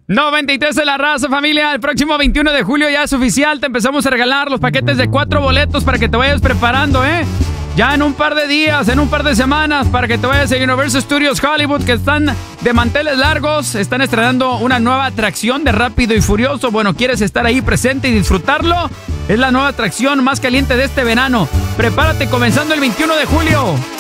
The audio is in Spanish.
93 de la raza, familia. El próximo 21 de julio ya es oficial. Te empezamos a regalar los paquetes de 4 boletos para que te vayas preparando, Ya en un par de días, en un par de semanas, para que te vayas a Universal Studios Hollywood, que están de manteles largos. Están estrenando una nueva atracción de Rápido y Furioso. Bueno, ¿quieres estar ahí presente y disfrutarlo? Es la nueva atracción más caliente de este verano. Prepárate comenzando el 21 de julio.